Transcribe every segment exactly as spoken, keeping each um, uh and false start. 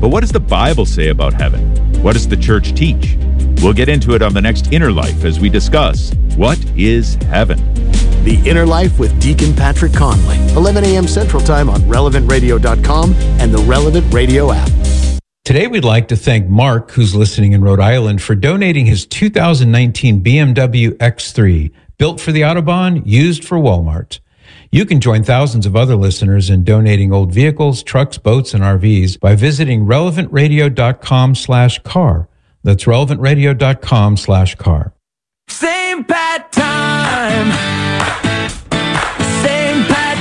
But what does the Bible say about heaven? What does the church teach? We'll get into it on the next Inner Life as we discuss what is heaven. The Inner Life with Deacon Patrick Conley, eleven a.m. Central Time on relevant radio dot com and the Relevant Radio app. Today, we'd like to thank Mark, who's listening in Rhode Island, for donating his two thousand nineteen B M W X three, built for the Autobahn, used for Walmart. You can join thousands of other listeners in donating old vehicles, trucks, boats, and R Vs by visiting relevant radio dot com slash car. That's relevant radio dot com slash car. Same Pat time. Same Pat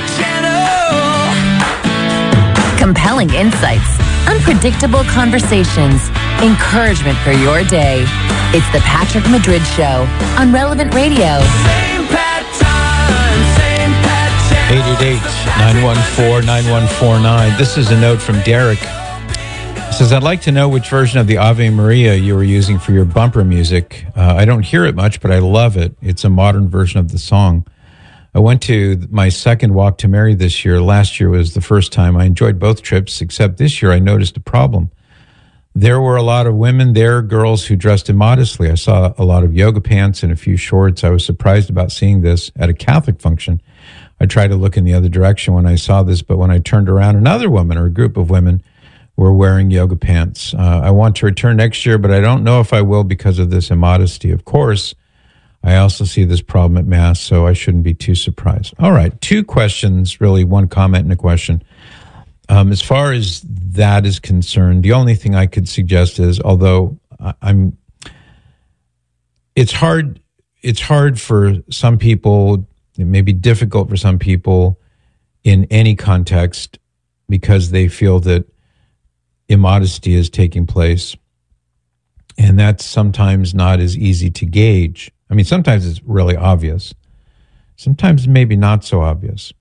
channel. Compelling insights, unpredictable conversations, encouragement for your day. It's the Patrick Madrid Show on Relevant Radio. Same Pat time. Same Pat channel. eight eight eight, nine one four, nine one four nine. This is a note from Derek. It says, I'd like to know which version of the Ave Maria you were using for your bumper music. Uh, I don't hear it much, but I love it. It's a modern version of the song. I went to my second walk to Mary this year. Last year was the first time. I enjoyed both trips, except this year I noticed a problem. There were a lot of women there, girls who dressed immodestly. I saw a lot of yoga pants and a few shorts. I was surprised about seeing this at a Catholic function. I tried to look in the other direction when I saw this, but when I turned around, another woman or a group of women were wearing yoga pants. Uh, I want to return next year, but I don't know if I will because of this immodesty. Of course, I also see this problem at Mass, so I shouldn't be too surprised. All right, two questions, really, one comment and a question. Um, as far as that is concerned, the only thing I could suggest is, although I'm, it's hard, it's hard for some people, it may be difficult for some people in any context because they feel that immodesty is taking place. And that's sometimes not as easy to gauge. I mean, sometimes it's really obvious. Sometimes maybe not so obvious.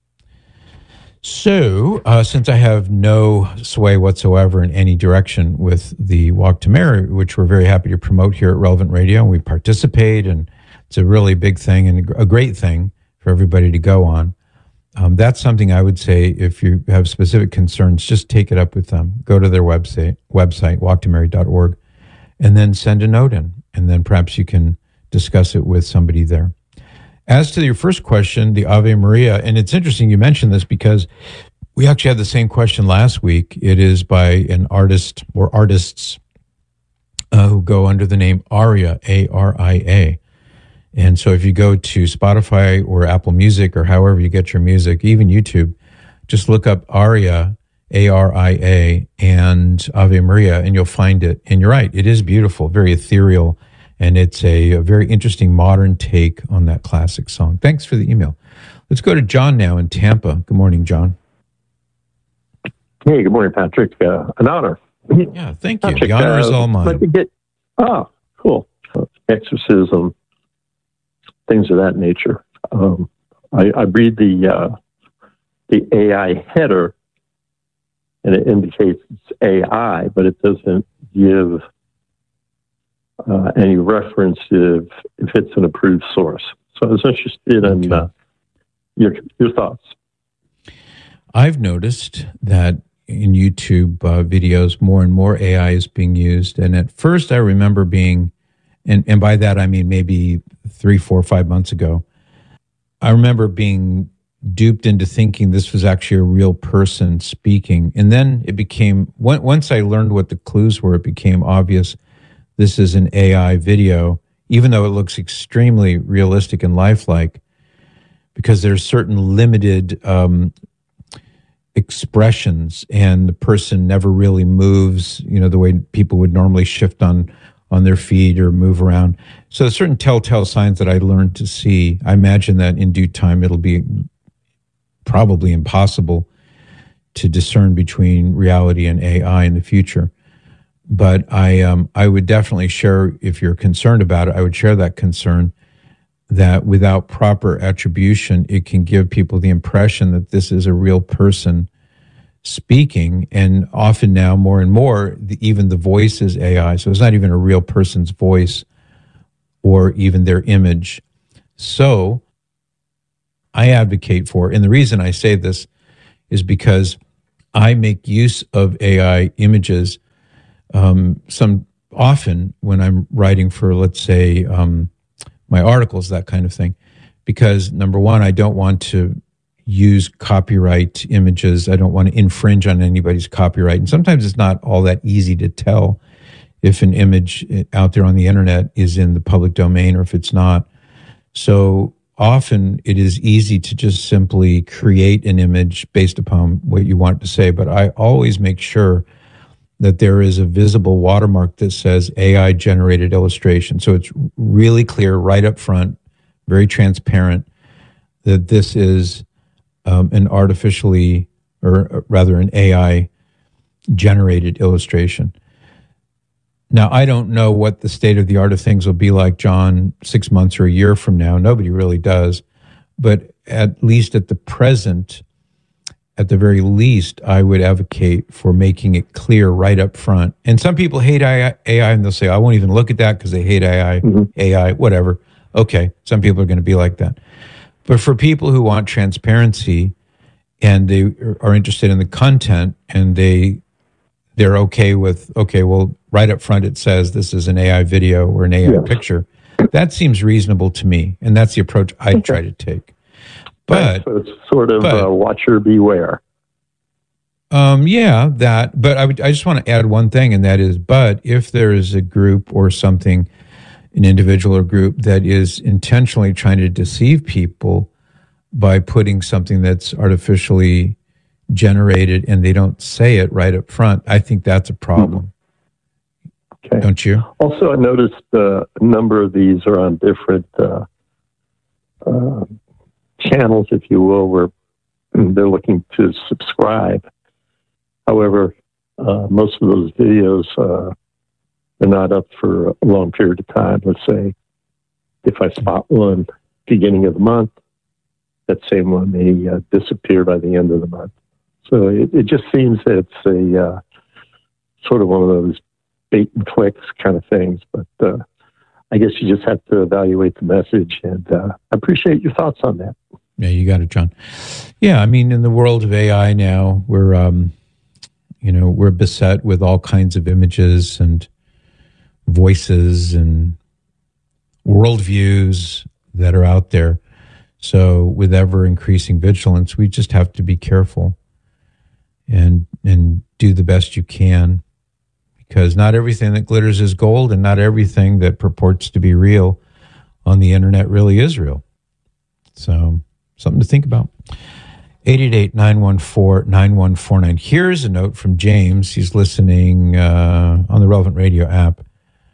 So, uh, since I have no sway whatsoever in any direction with the Walk to Mary, which we're very happy to promote here at Relevant Radio, and we participate, and it's a really big thing and a great thing for everybody to go on. Um, that's something I would say, if you have specific concerns, just take it up with them. Go to their website, website walk to mary dot org, and then send a note in, and then perhaps you can discuss it with somebody there. As to your first question, the Ave Maria, and it's interesting you mentioned this because we actually had the same question last week. It is by an artist or artists uh, who go under the name Aria, A R I A. And so if you go to Spotify or Apple Music or however you get your music, even YouTube, just look up Aria, A R I A, and Ave Maria, and you'll find it. And you're right, it is beautiful, very ethereal, and it's a, a very interesting modern take on that classic song. Thanks for the email. Let's go to John now in Tampa. Good morning, John. Hey, good morning, Patrick. Uh, an honor. Yeah, thank you. Patrick, the honor uh, is all mine. Like to get, oh, cool. Uh, exorcism. Things of that nature. Um, I, I read the uh, the A I header, and it indicates it's A I, but it doesn't give uh, any reference if, if it's an approved source. So I was interested in okay. uh, your your thoughts. I've noticed that in YouTube uh, videos, more and more A I is being used, and at first I remember being, and, and by that I mean maybe three, four, five months ago, I remember being duped into thinking this was actually a real person speaking. And then it became, once I learned what the clues were, it became obvious this is an A I video, even though it looks extremely realistic and lifelike, because there's certain limited um, expressions, and the person never really moves, you know, the way people would normally shift on on their feet or move around. So there's certain telltale signs that I learned to see. I imagine that in due time it'll be probably impossible to discern between reality and A I in the future. But I um, I would definitely share, if you're concerned about it, I would share that concern that without proper attribution, it can give people the impression that this is a real person speaking, and often now more and more, the, even the voice is A I, so it's not even a real person's voice or even their image. So I advocate for, and the reason I say this is because I make use of A I images um, some often when I'm writing for, let's say, um, my articles, that kind of thing, because number one, I don't want to use copyright images. I don't want to infringe on anybody's copyright. And sometimes it's not all that easy to tell if an image out there on the internet is in the public domain or if it's not. So often it is easy to just simply create an image based upon what you want to say. But I always make sure that there is a visible watermark that says A I generated illustration. So it's really clear right up front, very transparent, that this is um, an artificially, or rather an A I generated illustration. Now, I don't know what the state of the art of things will be like, John, six months or a year from now. Nobody really does. But at least at the present, at the very least, I would advocate for making it clear right up front. And some people hate A I, and they'll say, I won't even look at that because they hate A I, mm-hmm. A I, whatever. Okay, some people are going to be like that. But for people who want transparency and they are interested in the content and they, they're okay with, okay, well, right up front it says this is an A I video or an A I yeah. picture, that seems reasonable to me. And that's the approach I okay. try to take. But so it's sort of but, uh, watcher beware. Um, yeah, that. But I, would, I just want to add one thing, and that is, but if there is a group or something, an individual or group that is intentionally trying to deceive people by putting something that's artificially generated and they don't say it right up front, I think that's a problem. Okay. Don't you? Also, I noticed uh, a number of these are on different uh, uh, channels, if you will, where they're looking to subscribe. However, uh, most of those videos uh, are not up for a long period of time. Let's say if I spot one beginning of the month, that same one may uh, disappear by the end of the month. So it, it just seems that it's a uh, sort of one of those bait and clicks kind of things. But uh, I guess you just have to evaluate the message, and uh, I appreciate your thoughts on that. Yeah, you got it, John. Yeah, I mean, in the world of A I now, we're, um, you know, we're beset with all kinds of images and voices and worldviews that are out there. So with ever increasing vigilance, we just have to be careful and and do the best you can, because not everything that glitters is gold, and not everything that purports to be real on the internet really is real. So something to think about. eight eight eight, nine one four, nine one four nine. Here's a note from James. He's listening uh, on the Relevant Radio app.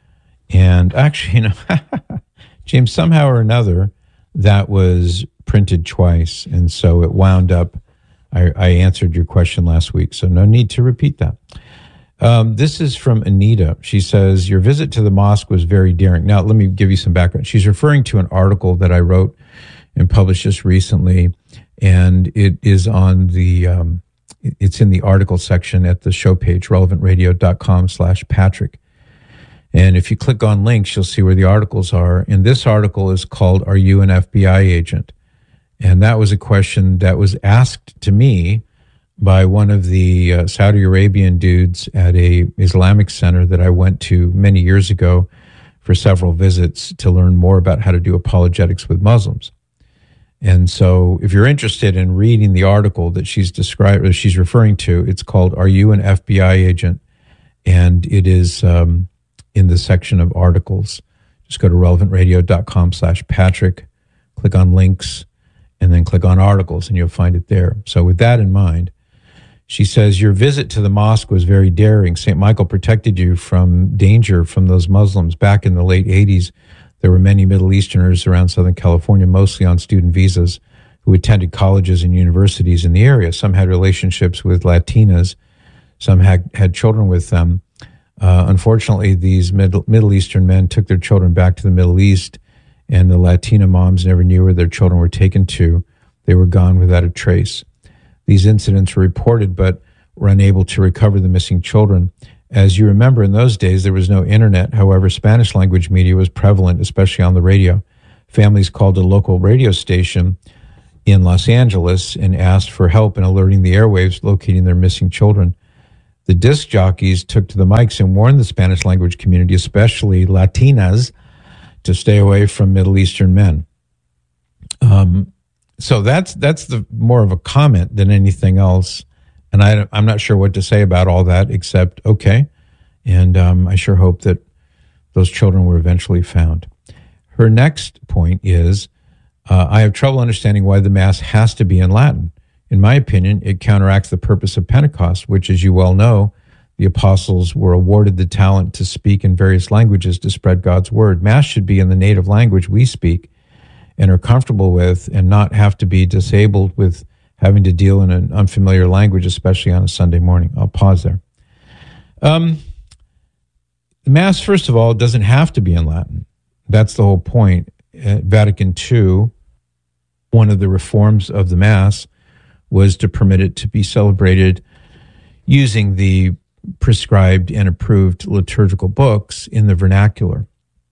And actually, you know, James, somehow or another, that was printed twice. And so it wound up, I, I answered your question last week, so no need to repeat that. Um, this is from Anita. She says, your visit to the mosque was very daring. Now, let me give you some background. She's referring to an article that I wrote and published just recently, and it is on the, um, it's in the article section at the show page, relevantradio.com slash Patrick. And if you click on links, you'll see where the articles are. And this article is called, Are You an F B I Agent? And that was a question that was asked to me by one of the uh, Saudi Arabian dudes at a Islamic center that I went to many years ago for several visits to learn more about how to do apologetics with Muslims. And so if you're interested in reading the article that she's described, or she's referring to, it's called, Are You an F B I Agent? And it is um, in the section of articles. Just go to relevantradio.com slash Patrick, click on links, and then click on articles, and you'll find it there. So with that in mind, she says, your visit to the mosque was very daring. Saint Michael protected you from danger from those Muslims. Back in the late eighties, there were many Middle Easterners around Southern California, mostly on student visas, who attended colleges and universities in the area. Some had relationships with Latinas. Some had, had children with them. Uh, unfortunately, these Middle, Middle Eastern men took their children back to the Middle East, and the Latina moms never knew where their children were taken to. They were gone without a trace. These incidents were reported, but were unable to recover the missing children. As you remember, in those days, there was no internet. However, Spanish language media was prevalent, especially on the radio. Families called a local radio station in Los Angeles and asked for help in alerting the airwaves locating their missing children. the disc jockeys took to the mics and warned the Spanish language community, especially Latinas, to stay away from Middle Eastern men. Um, so that's that's the more of a comment than anything else. And I, I'm not sure what to say about all that, except, okay. And um, I sure hope that those children were eventually found. Her next point is, uh, I have trouble understanding why the Mass has to be in Latin. In my opinion, it counteracts the purpose of Pentecost, which, as you well know, the apostles were awarded the talent to speak in various languages to spread God's word. Mass should be in the native language we speak and are comfortable with, and not have to be disabled with having to deal in an unfamiliar language, especially on a Sunday morning. I'll pause there. Um, the Mass, first of all, doesn't have to be in Latin. That's the whole point. At Vatican Two, one of the reforms of the Mass was to permit it to be celebrated using the prescribed and approved liturgical books in the vernacular.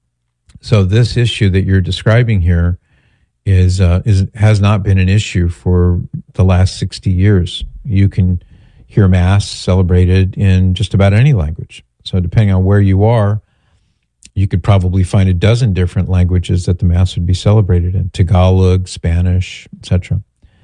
So this issue that you're describing here is uh, is has not been an issue for the last sixty years. You can hear Mass celebrated in just about any language. So depending on where you are, you could probably find a dozen different languages that the Mass would be celebrated in: Tagalog, Spanish, et cetera.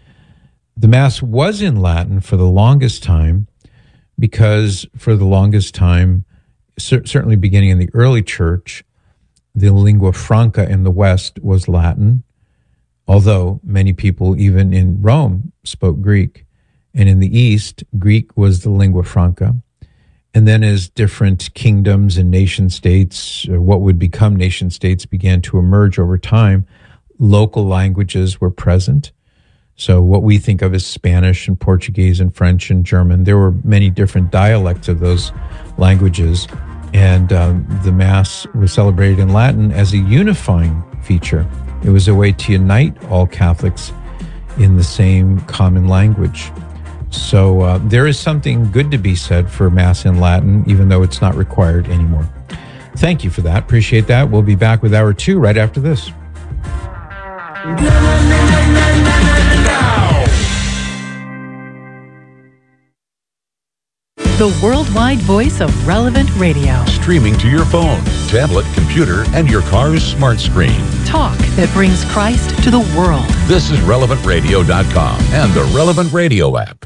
The Mass was in Latin for the longest time because for the longest time, cer- certainly beginning in the early church, the lingua franca in the West was Latin, although many people, even in Rome, spoke Greek. And in the East, Greek was the lingua franca. And then as different kingdoms and nation states, or what would become nation states, began to emerge over time, local languages were present. So what we think of as Spanish and Portuguese and French and German, there were many different dialects of those languages. And um, the Mass was celebrated in Latin as a unifying feature. It was a way to unite all Catholics in the same common language. So uh, there is something good to be said for Mass in Latin, even though it's not required anymore. Thank you for that. Appreciate that. We'll be back with hour two right after this. The worldwide voice of Relevant Radio. Streaming to your phone, tablet, computer, and your car's smart screen. Talk that brings Christ to the world. This is relevant radio dot com and the Relevant Radio app.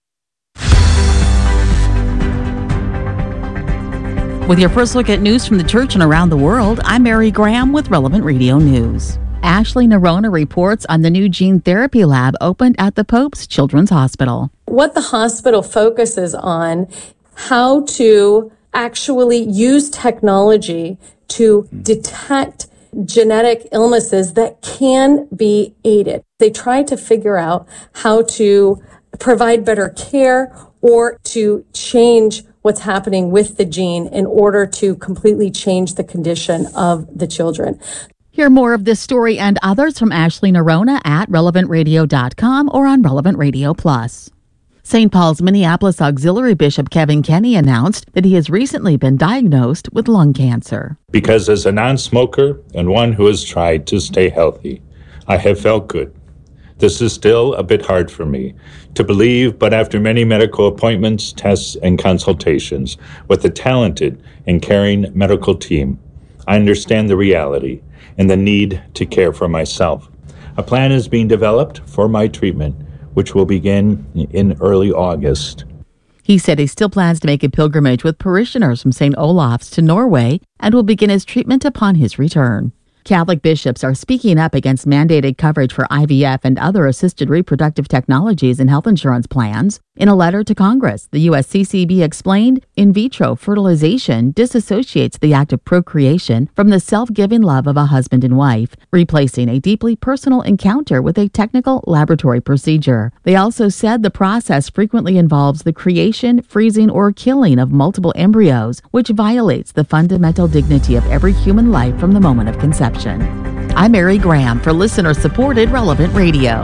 With your first look at news from the church and around the world, I'm Mary Graham with Relevant Radio News. Ashley Nerona reports on the new gene therapy lab opened at the Pope's Children's Hospital. What the hospital focuses on, how to actually use technology to detect genetic illnesses that can be aided. They try to figure out how to provide better care or to change what's happening with the gene in order to completely change the condition of the children. Hear more of this story and others from Ashley Nerona at relevant radio dot com or on Relevant Radio Plus. Saint Paul's Minneapolis Auxiliary Bishop Kevin Kenny announced that he has recently been diagnosed with lung cancer. Because as a non-smoker and one who has tried to stay healthy, I have felt good. This is still a bit hard for me to believe, but after many medical appointments, tests, and consultations with a talented and caring medical team, I understand the reality and the need to care for myself. A plan is being developed for my treatment, which will begin in early August. He said he still plans to make a pilgrimage with parishioners from Saint Olaf's to Norway and will begin his treatment upon his return. Catholic bishops are speaking up against mandated coverage for I V F and other assisted reproductive technologies in health insurance plans. In a letter to Congress, the U S C C B explained in vitro fertilization disassociates the act of procreation from the self-giving love of a husband and wife, replacing a deeply personal encounter with a technical laboratory procedure. They also said the process frequently involves the creation, freezing, or killing of multiple embryos, which violates the fundamental dignity of every human life from the moment of conception. I'm Mary Graham for listener-supported Relevant Radio.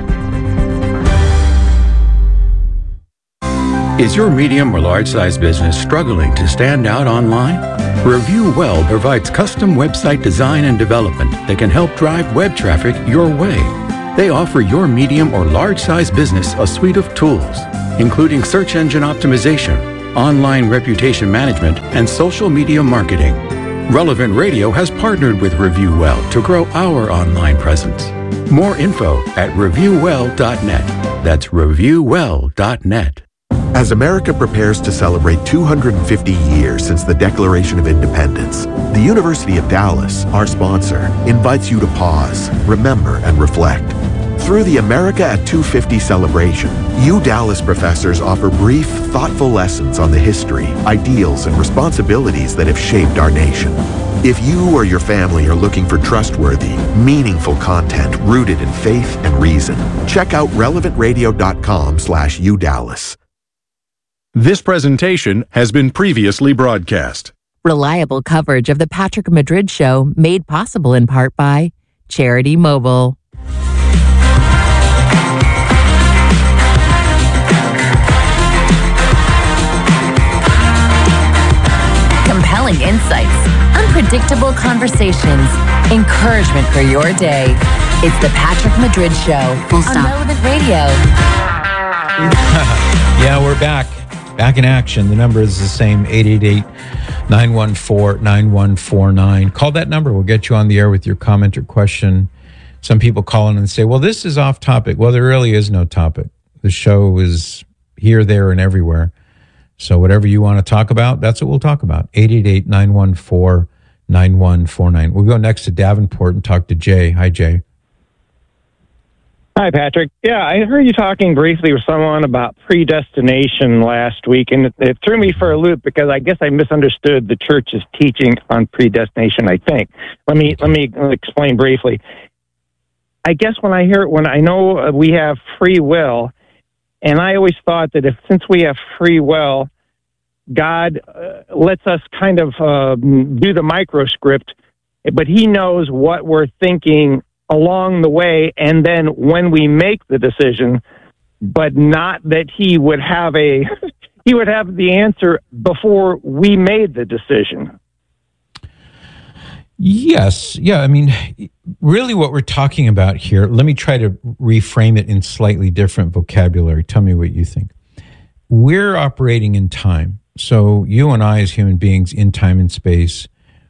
Is your medium or large-size business struggling to stand out online? Review Well provides custom website design and development that can help drive web traffic your way. They offer your medium or large-size business a suite of tools, including search engine optimization, online reputation management, and social media marketing. Relevant Radio has partnered with ReviewWell to grow our online presence. More info at review well dot net. That's review well dot net. As America prepares to celebrate two hundred fifty years since the Declaration of Independence, the University of Dallas, our sponsor, invites you to pause, remember, and reflect. Through the America at two fifty celebration, U Dallas professors offer brief, thoughtful lessons on the history, ideals, and responsibilities that have shaped our nation. If you or your family are looking for trustworthy, meaningful content rooted in faith and reason, check out relevant radio dot com slash U Dallas. This presentation has been previously broadcast. Reliable coverage of the Patrick Madrid Show made possible in part by Charity Mobile. Compelling insights, unpredictable conversations, encouragement for your day. It's the Patrick Madrid Show on Relevant Radio. Yeah, we're back. Back in action. The number is the same, eight eight eight, nine one four, nine one four nine. Call that number. We'll get you on the air with your comment or question. Some people call in and say, well, this is off topic. Well, there really is no topic. The show is here, there, and everywhere. So whatever you want to talk about, that's what we'll talk about. eight eight eight, nine one four, nine one four nine. We'll go next to Davenport and talk to Jay. Hi, Jay. Hi, Patrick. Yeah, I heard you talking briefly with someone about predestination last week, and it, it threw me for a loop because I guess I misunderstood the church's teaching on predestination, I think. Let me let me explain briefly. I guess when I hear when I know we have free will, and I always thought that if since we have free will, God uh, lets us kind of uh, do the microscript, but he knows what we're thinking along the way, and then when we make the decision, but not that he would have a he would have the answer before we made the decision. Yes. Yeah. I mean, really what we're talking about here, let me try to reframe it in slightly different vocabulary. Tell me what you think. We're operating in time. So you and I as human beings in time and space,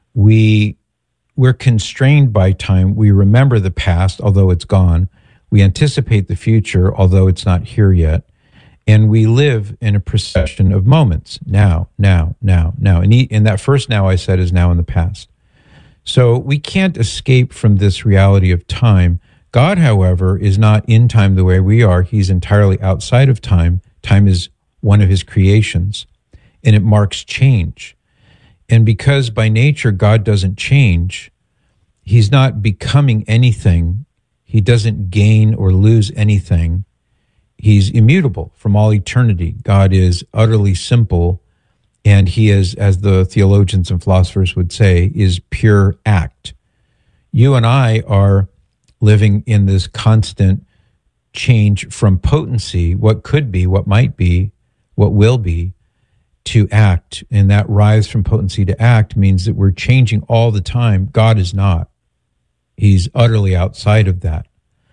we We're constrained by time. We remember the past, although it's gone. We anticipate the future, although it's not here yet. And we live in a procession of moments. Now, now, now, now. And, he, and that first now I said is now in the past. So we can't escape from this reality of time. God, however, is not in time the way we are. He's entirely outside of time. Time is one of his creations, and it marks change. And because by nature God doesn't change, he's not becoming anything. He doesn't gain or lose anything. He's immutable from all eternity. God is utterly simple, and he is, as the theologians and philosophers would say, is pure act. You and I are living in this constant change from potency, what could be, what might be, what will be, to act. And that rise from potency to act means that we're changing all the time. God is not. He's utterly outside of that.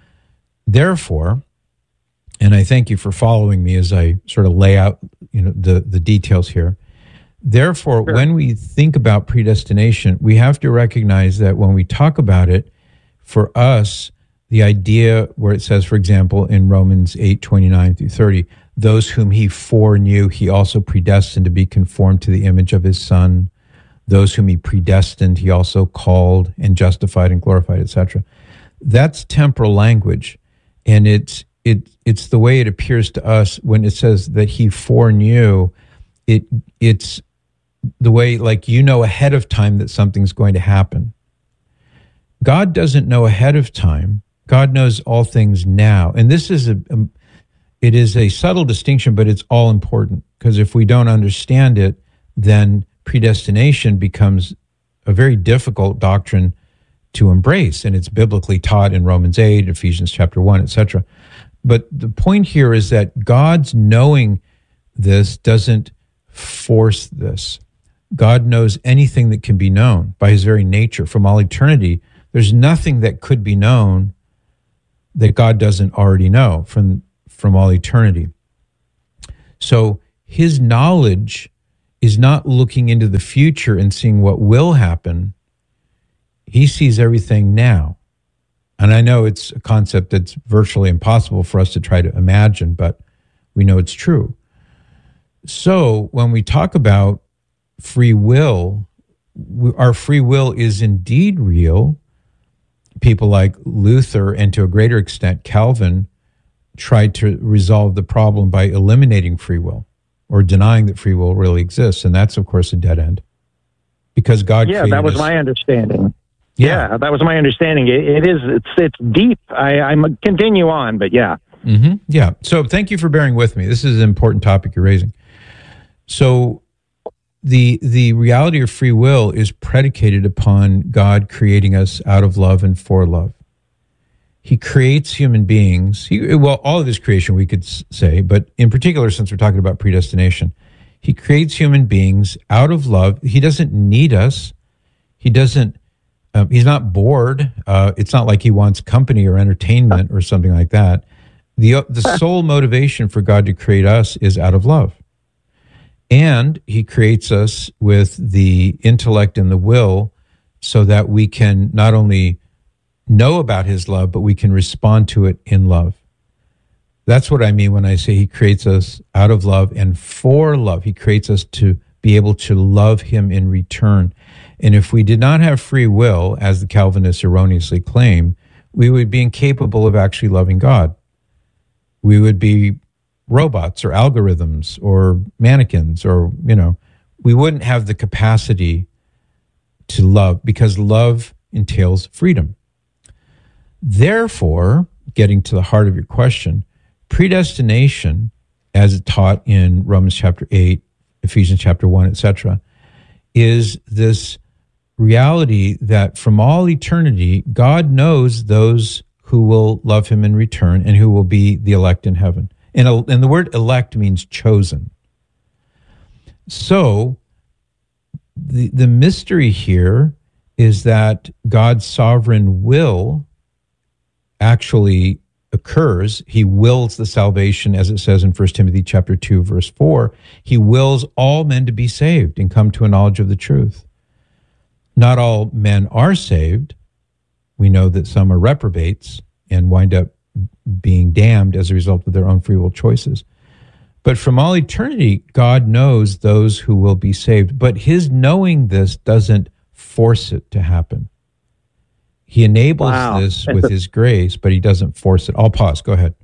Therefore, and I thank you for following me as I sort of lay out, you know, the, the details here. Therefore, sure. When we think about predestination, we have to recognize that when we talk about it, for us, the idea where it says, for example, in Romans eight, twenty-nine through thirty, those whom he foreknew, he also predestined to be conformed to the image of his Son. Those whom he predestined, he also called and justified and glorified, et cetera. That's temporal language, and it's it it's the way it appears to us when it says that he foreknew. It it's the way, like, you know ahead of time that something's going to happen. God doesn't know ahead of time. God knows all things now, and this is a, a it is a subtle distinction, but it's all important, because if we don't understand it, then predestination becomes a very difficult doctrine to embrace, and it's biblically taught in Romans eight, Ephesians chapter one, et cetera. But the point here is that God's knowing this doesn't force this. God knows anything that can be known by his very nature from all eternity. There's nothing that could be known that God doesn't already know from, from all eternity. So his knowledge is not looking into the future and seeing what will happen. He sees everything now. And I know it's a concept that's virtually impossible for us to try to imagine, but we know it's true. So when we talk about free will, our free will is indeed real. People like Luther and to a greater extent Calvin tried to resolve the problem by eliminating free will or denying that free will really exists. And that's, of course, a dead end. Because God Yeah, created that was us. my understanding. Yeah. Yeah, that was my understanding. It, it is, it's it's deep. I I'm continue on, but yeah. Mm-hmm. Yeah. So thank you for bearing with me. This is an important topic you're raising. So the the reality of free will is predicated upon God creating us out of love and for love. He creates human beings. He, well, all of his creation, we could say, but in particular, since we're talking about predestination, he creates human beings out of love. He doesn't need us. He doesn't, um, he's not bored. Uh, it's not like he wants company or entertainment or something like that. The, the sole motivation for God to create us is out of love. And he creates us with the intellect and the will so that we can not only know about his love, but we can respond to it in love. That's what I mean when I say he creates us out of love and for love. He creates us to be able to love him in return. And if we did not have free will, as the Calvinists erroneously claim, we would be incapable of actually loving God. We would be robots or algorithms or mannequins, or, you know, we wouldn't have the capacity to love, because love entails freedom. Therefore, getting to the heart of your question, predestination, as taught in Romans chapter eight, Ephesians chapter one, et cetera, is this reality that from all eternity, God knows those who will love him in return and who will be the elect in heaven. And, and the word elect means chosen. So the, the mystery here is that God's sovereign will actually occurs. He wills the salvation, as it says in First Timothy chapter two, verse four. He wills all men to be saved and come to a knowledge of the truth. Not all men are saved. We know that some are reprobates and wind up being damned as a result of their own free will choices. But from all eternity, God knows those who will be saved. But his knowing this doesn't force it to happen. He enables Wow. this with his grace, but he doesn't force it. I'll pause. Go ahead.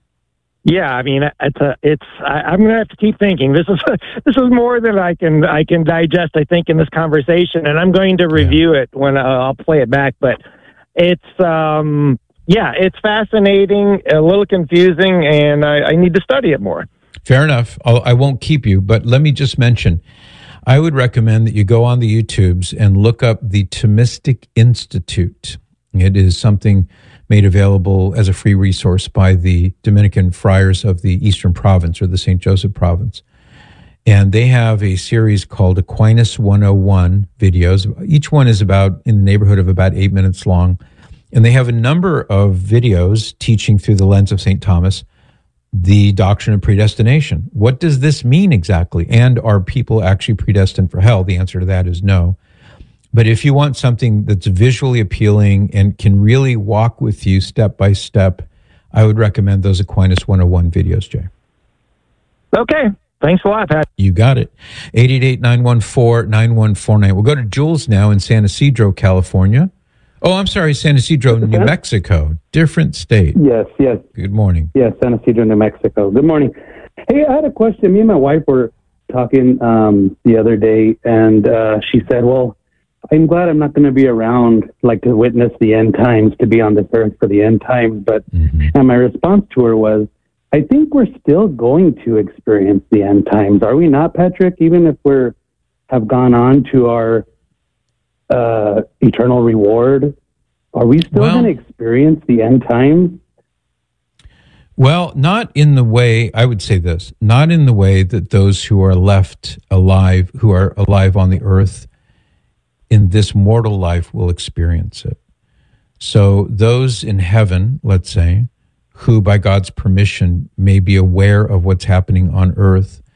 Yeah, I mean, it's a, it's. I, I'm going to have to keep thinking. This is this is more than I can I can digest. I think in this conversation, and I'm going to review it when uh, I'll play it back. But it's um, yeah, it's fascinating, a little confusing, and I, I need to study it more. Fair enough. I'll, I won't keep you, but let me just mention, I would recommend that you go on the YouTubes and look up the Thomistic Institute. It is something made available as a free resource by the Dominican Friars of the Eastern Province, or the Saint Joseph Province. And they have a series called Aquinas one oh one videos. Each one is about in the neighborhood of about eight minutes long. And they have a number of videos teaching through the lens of Saint Thomas the doctrine of predestination. What does this mean exactly? And are people actually predestined for hell? The answer to that is no. But if you want something that's visually appealing and can really walk with you step by step, I would recommend those Aquinas one oh one videos, Jay. Okay. Thanks a lot, Pat. You got it. eight eight eight, nine one four, nine one four nine. We'll go to Jules now in San Ysidro, California. Oh, I'm sorry, San Ysidro, New Mexico. Different state. Yes, yes. Good morning. Yes, San Ysidro, New Mexico. Good morning. Hey, I had a question. Me and my wife were talking um, the other day, and uh, she said, well, I'm glad I'm not going to be around, like, to witness the end times, to be on this earth for the end times. But, mm-hmm. and my response to her was, I think we're still going to experience the end times. Are we not, Patrick? Even if we're have gone on to our uh, eternal reward, are we still well, going to experience the end times? Well, not in the way, I would say this, not in the way that those who are left alive, who are alive on the earth in this mortal life will experience it. So those in heaven, let's say, who by God's permission may be aware of what's happening on earth,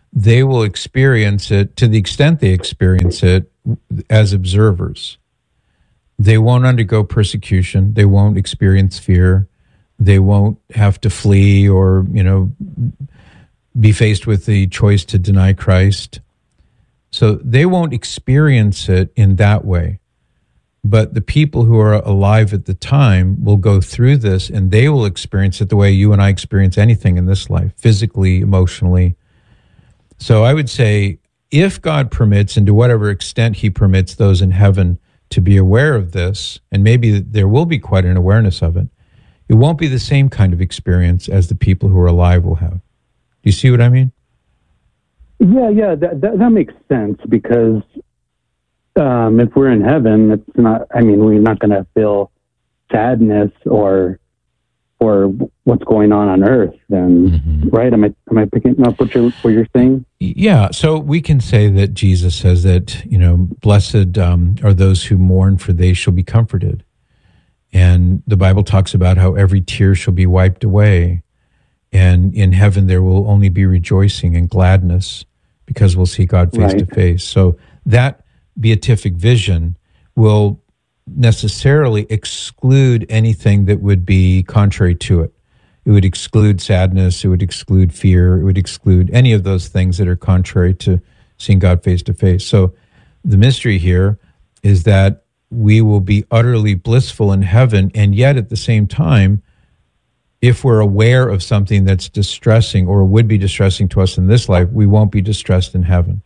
they will experience it to the extent they experience it as observers. They won't undergo persecution. They won't experience fear. They won't have to flee or, you know, be faced with the choice to deny Christ. So they won't experience it in that way. But the people who are alive at the time will go through this, and they will experience it the way you and I experience anything in this life, physically, emotionally. So I would say, if God permits, and to whatever extent he permits those in heaven to be aware of this, and maybe there will be quite an awareness of it, it won't be the same kind of experience as the people who are alive will have. Do you see what I mean? Yeah, yeah, that that, that makes sense, because um, if we're in heaven, it's not, I mean, we're not going to feel sadness or or what's going on on earth then, mm-hmm. right? Am I am I picking up what you're, what you're saying? Yeah, so we can say that Jesus says that, you know, blessed um, are those who mourn, for they shall be comforted. And the Bible talks about how every tear shall be wiped away. And in heaven there will only be rejoicing and gladness, because we'll see God face to face. So that beatific vision will necessarily exclude anything that would be contrary to it. It would exclude sadness, it would exclude fear, it would exclude any of those things that are contrary to seeing God face to face. So the mystery here is that we will be utterly blissful in heaven, and yet at the same time, if we're aware of something that's distressing or would be distressing to us in this life, we won't be distressed in heaven.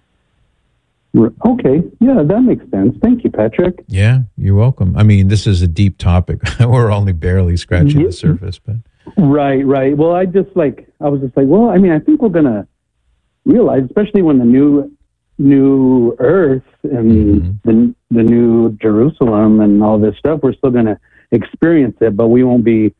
Okay. Yeah, that makes sense. Thank you, Patrick. Yeah, you're welcome. I mean, this is a deep topic. We're only barely scratching yeah. the surface, but right, right. Well, I just like, I was just like, well, I mean, I think we're going to realize, especially when the new, new earth and mm-hmm. the, the new Jerusalem and all this stuff, we're still going to experience it, but we won't be,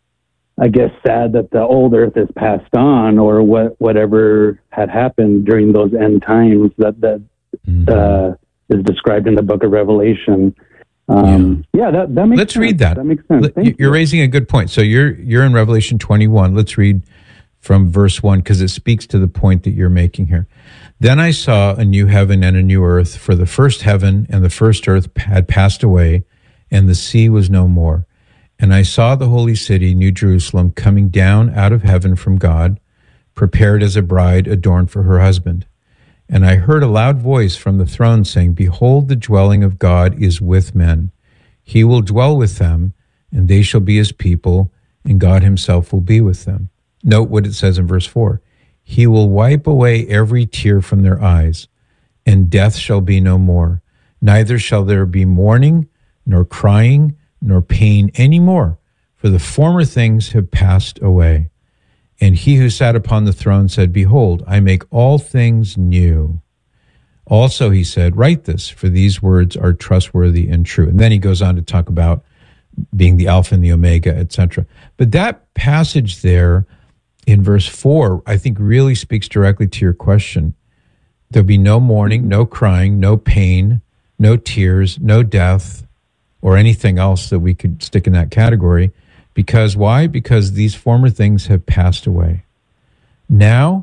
I guess, sad that the old earth is passed on, or what whatever had happened during those end times that that mm-hmm. uh, is described in the Book of Revelation. Um, yeah. yeah, that that makes. Let's sense. read that. That makes sense. Let, Thank you're you. raising a good point. So you're you're in Revelation twenty-one. Let's read from verse one, because it speaks to the point that you're making here. Then I saw a new heaven and a new earth, for the first heaven and the first earth had passed away, and the sea was no more. And I saw the holy city, New Jerusalem, coming down out of heaven from God, prepared as a bride adorned for her husband. And I heard a loud voice from the throne saying, Behold, the dwelling of God is with men. He will dwell with them, and they shall be his people, and God himself will be with them. Note what it says in verse four. He will wipe away every tear from their eyes, and death shall be no more. Neither shall there be mourning, nor crying, nor pain any more, for the former things have passed away. And he who sat upon the throne said, Behold, I make all things new. Also, he said, Write this, for these words are trustworthy and true. And then he goes on to talk about being the Alpha and the Omega, et cetera. But that passage there in verse four, I think really speaks directly to your question. There'll be no mourning, no crying, no pain, no tears, no death, or anything else that we could stick in that category. Because why? Because these former things have passed away. Now,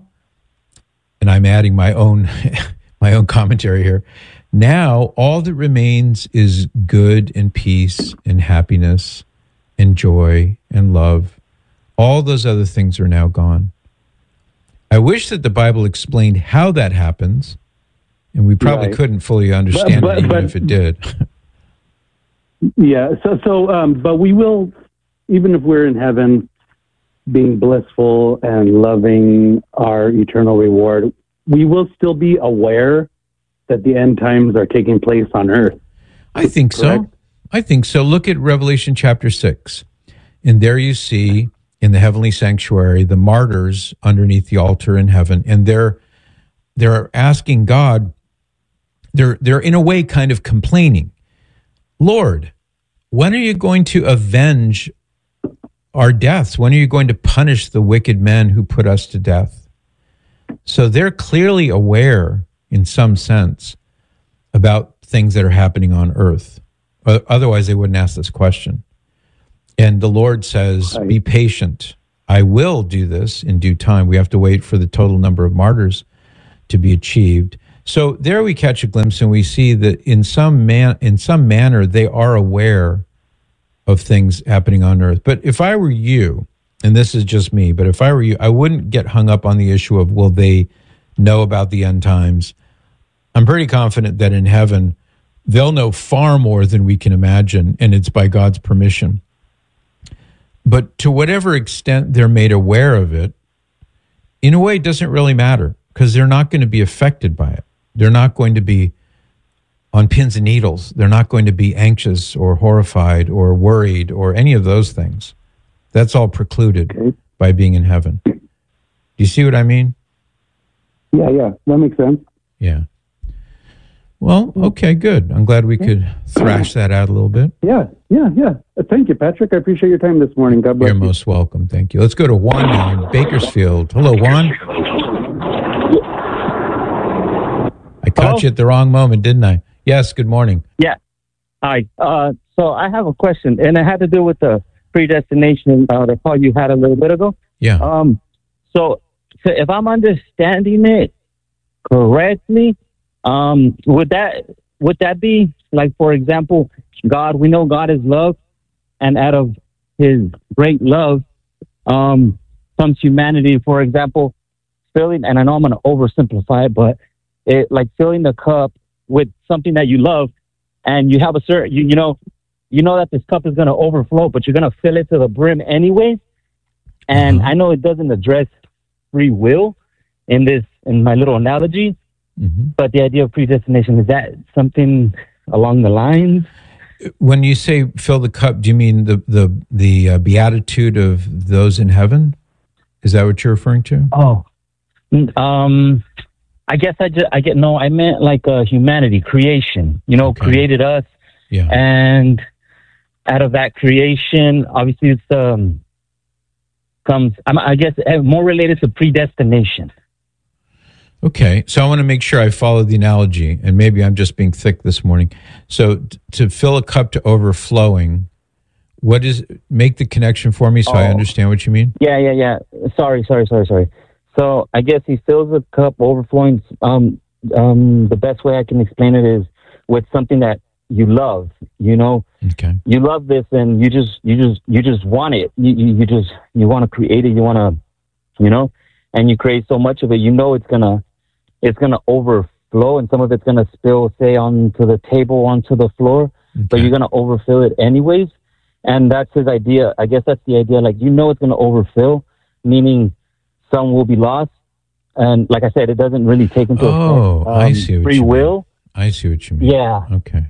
and I'm adding my own my own commentary here, now all that remains is good and peace and happiness and joy and love. All those other things are now gone. I wish that the Bible explained how that happens, and we probably right. couldn't fully understand but, but, it even but, if it did. Yeah, so, so um, but we will, even if we're in heaven, being blissful and loving our eternal reward, we will still be aware that the end times are taking place on earth. I think Correct? so. I think so. Look at Revelation chapter six. And there you see in the heavenly sanctuary the martyrs underneath the altar in heaven. And they're they're asking God, they're they're in a way kind of complaining. Lord, when are you going to avenge our deaths? When are you going to punish the wicked men who put us to death? So they're clearly aware, in some sense, about things that are happening on earth. Otherwise, they wouldn't ask this question. And the Lord says, right. be patient. I will do this in due time. We have to wait for the total number of martyrs to be achieved. So there we catch a glimpse, and we see that in some man, in some manner, they are aware of things happening on earth. But if I were you, and this is just me, but if I were you, I wouldn't get hung up on the issue of, will they know about the end times? I'm pretty confident that in heaven, they'll know far more than we can imagine, and it's by God's permission. But to whatever extent they're made aware of it, in a way, it doesn't really matter, because they're not going to be affected by it. They're not going to be on pins and needles. They're not going to be anxious or horrified or worried or any of those things. That's all precluded okay. by being in heaven. Do you see what I mean? Yeah, yeah, that makes sense. Yeah. Well, okay, good. I'm glad we could thrash that out a little bit. Yeah, yeah, yeah. Uh, thank you, Patrick. I appreciate your time this morning. God bless You're you. most welcome. Thank you. Let's go to Juan now in Bakersfield. Hello, Juan. I caught Hello? you at the wrong moment, didn't I? Yes, good morning. Yeah. Hi. Uh, so I have a question, and it had to do with the predestination, uh, the call you had a little bit ago. Yeah. Um. So, so if I'm understanding it correctly, um, would that would that be like, for example, God? We know God is love, and out of His great love, um, comes humanity. For example, filling, and I know I'm going to oversimplify it, but it like filling the cup with something that you love, and you have a certain, you, you know, you know that this cup is going to overflow, but you're going to fill it to the brim anyways. And Mm-hmm. I know it doesn't address free will in this, in my little analogy, Mm-hmm. but the idea of predestination, is that something along the lines? When you say fill the cup, do you mean the the the uh, beatitude of those in heaven? Is that what you're referring to? Oh, um, I guess I just, I get, no, I meant like uh, humanity, creation, you know, Okay. created us. Yeah. And out of that creation, obviously it's, um, comes, I'm, I guess, uh, more related to predestination. Okay, so I want to make sure I follow the analogy, and maybe I'm just being thick this morning. So t- to fill a cup to overflowing, what is, make the connection for me so I Oh. understand what you mean? Yeah, yeah, yeah. Sorry, sorry, sorry, sorry. So I guess he fills the cup overflowing. Um, um, the best way I can explain it is with something that you love. You know, okay. You love this, and you just, you just, you just want it. You, you, you just, you want to create it. You want to, you know, and you create so much of it. You know, it's gonna, it's gonna overflow, and some of it's gonna spill, say, onto the table, onto the floor. Okay. But you're gonna overfill it anyways. And that's his idea. I guess that's the idea. Like, you know, it's gonna overfill, meaning some will be lost. And like I said, it doesn't really take into Oh, account um, I see what free you mean. will. I see what you mean. Yeah. Okay.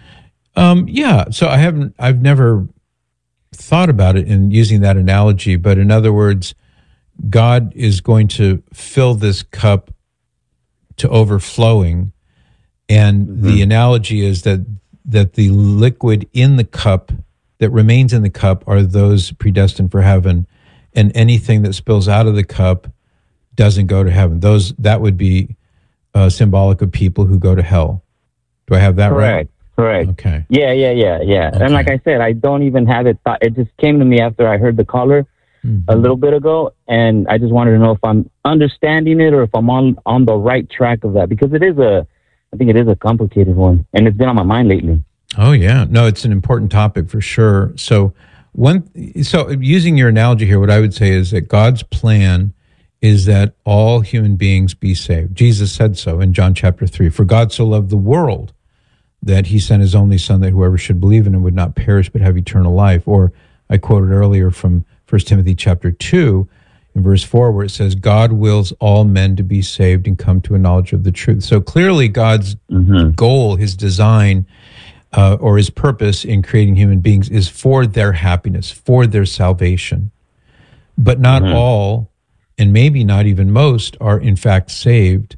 Um, yeah. So I haven't, I've never thought about it in using that analogy, but in other words, God is going to fill this cup to overflowing. And mm-hmm. the analogy is that, that the liquid in the cup that remains in the cup are those predestined for heaven, and anything that spills out of the cup doesn't go to heaven. Those, that would be uh, symbolic of people who go to hell. Do I have that Correct. right? Correct. Okay. Yeah, yeah, yeah, yeah. Okay. And like I said, I don't even have it thought. It just came to me after I heard the caller Mm-hmm. a little bit ago, and I just wanted to know if I'm understanding it or if I'm on on the right track of that, because it is a, I think it is a complicated one, and it's been on my mind lately. Oh yeah, no, it's an important topic for sure. So one, so using your analogy here, what I would say is that God's plan is that all human beings be saved. Jesus said so in John chapter three. For God so loved the world that he sent his only son, that whoever should believe in him would not perish but have eternal life. Or I quoted earlier from First Timothy chapter two, in verse four, where it says, God wills all men to be saved and come to a knowledge of the truth. So clearly God's mm-hmm. goal, his design, uh, or his purpose in creating human beings is for their happiness, for their salvation. But not mm-hmm. all, and maybe not even most, are in fact saved.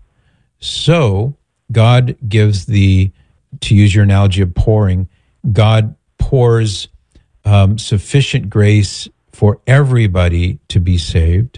So God gives the, to use your analogy of pouring, God pours um, sufficient grace for everybody to be saved.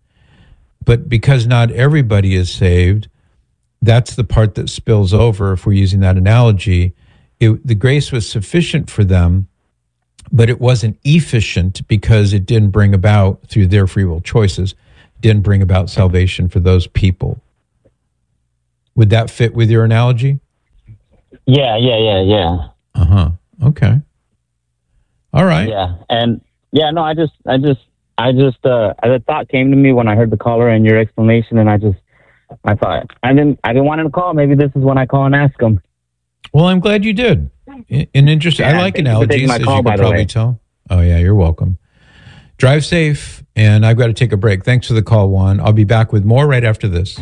But because not everybody is saved, that's the part that spills over, if we're using that analogy. It, the grace was sufficient for them, but it wasn't efficient because it didn't bring about, through their free will choices, didn't bring about salvation for those people. Would that fit with your analogy? Yeah, yeah, yeah, yeah. Uh-huh. Okay. All right. Yeah, and yeah, no, I just, I just, I just, uh, the thought came to me when I heard the caller and your explanation, and I just, I thought, I didn't, I didn't want him to call. Maybe this is when I call and ask him. Well, I'm glad you did. An interesting. Yeah, I like thank you for taking analogies, my as call, you by could the probably way. tell. Oh yeah, you're welcome. Drive safe, and I've got to take a break. Thanks for the call, Juan. I'll be back with more right after this.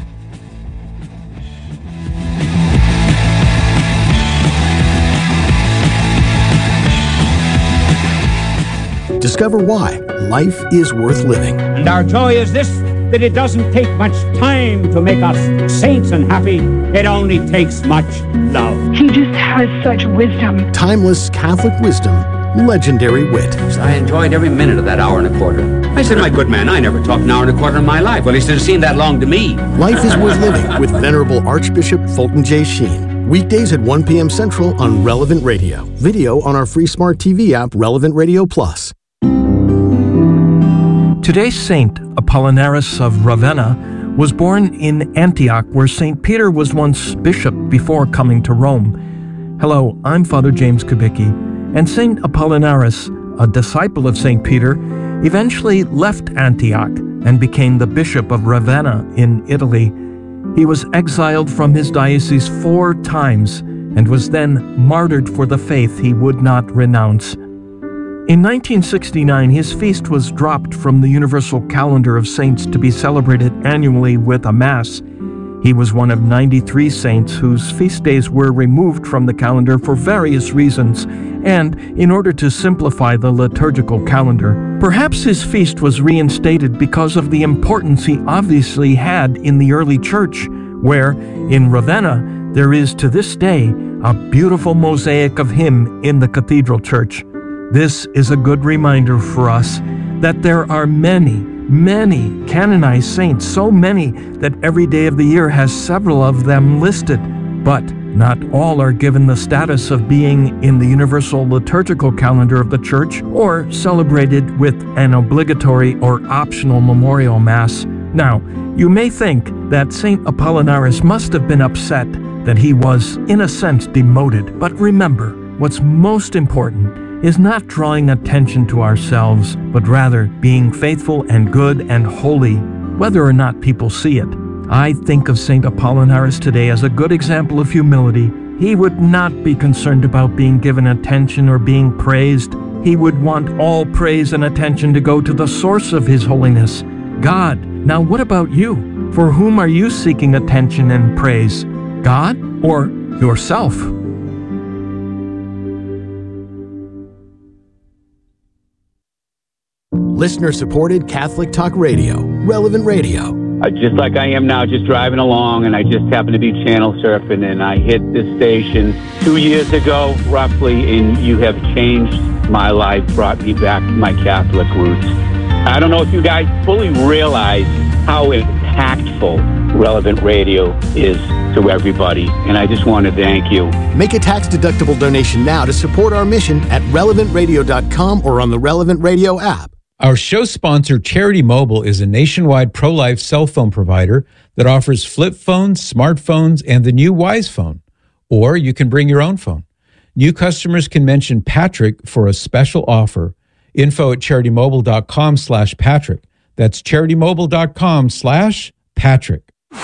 Discover why life is worth living. And our joy is this, that it doesn't take much time to make us saints and happy. It only takes much love. He just has such wisdom. Timeless Catholic wisdom, legendary wit. I enjoyed every minute of that hour and a quarter. I said, my good man, I never talked an hour and a quarter in my life. Well, he said, it seemed that long to me. Life is worth living with Venerable Archbishop Fulton J. Sheen. Weekdays at one p.m. Central on Relevant Radio. Video on our free smart T V app, Relevant Radio Plus. Today's saint, Apollinaris of Ravenna, was born in Antioch, where Saint Peter was once bishop before coming to Rome. Hello, I'm Father James Kubicki, and Saint Apollinaris, a disciple of Saint Peter, eventually left Antioch and became the bishop of Ravenna in Italy. He was exiled from his diocese four times and was then martyred for the faith he would not renounce. In nineteen sixty-nine, his feast was dropped from the universal calendar of saints to be celebrated annually with a Mass. He was one of ninety-three saints whose feast days were removed from the calendar for various reasons, and in order to simplify the liturgical calendar. Perhaps his feast was reinstated because of the importance he obviously had in the early church, where, in Ravenna, there is to this day a beautiful mosaic of him in the cathedral church. This is a good reminder for us that there are many, many canonized saints, so many that every day of the year has several of them listed, but not all are given the status of being in the universal liturgical calendar of the Church or celebrated with an obligatory or optional memorial Mass. Now, you may think that Saint Apollinaris must have been upset that he was, in a sense, demoted, but remember, what's most important is not drawing attention to ourselves, but rather being faithful and good and holy, whether or not people see it. I think of Saint Apollinaris today as a good example of humility. He would not be concerned about being given attention or being praised. He would want all praise and attention to go to the source of his holiness, God. Now what about you? For whom are you seeking attention and praise? God or yourself? Listener-supported Catholic Talk Radio, Relevant Radio. Uh, just like I am now, just driving along, and I just happened to be channel surfing, and I hit this station two years ago, roughly, and you have changed my life, brought me back to my Catholic roots. I don't know if you guys fully realize how impactful Relevant Radio is to everybody, and I just want to thank you. Make a tax-deductible donation now to support our mission at relevant radio dot com or on the Relevant Radio app. Our show sponsor, Charity Mobile, is a nationwide pro-life cell phone provider that offers flip phones, smartphones, and the new Wise Phone. Or you can bring your own phone. New customers can mention Patrick for a special offer. Info at charitymobile.com slash Patrick. That's charitymobile.com slash Patrick.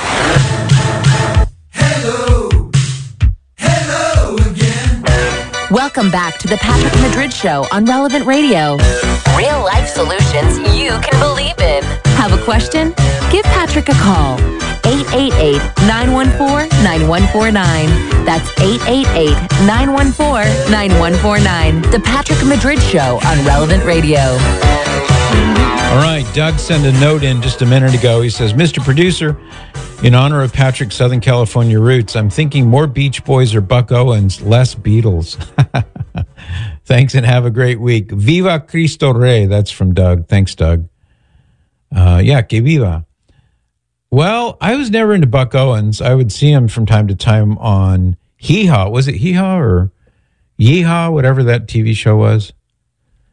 Welcome back to the Patrick Madrid Show on Relevant Radio. Real life solutions you can believe in. Have a question? Give Patrick a call. eight eight eight, nine one four, nine one four nine. That's eight eight eight, nine one four, nine one four nine. The Patrick Madrid Show on Relevant Radio. All right, Doug sent a note in just a minute ago. He says, Mister Producer, in honor of Patrick's Southern California roots, I'm thinking more Beach Boys or Buck Owens, less Beatles. Thanks and have a great week. Viva Cristo Rey. That's from Doug. Thanks, Doug. Uh, yeah, que viva. Well, I was never into Buck Owens. I would see him from time to time on Hee Haw. Was it Hee Haw or Yee Haw, whatever that T V show was?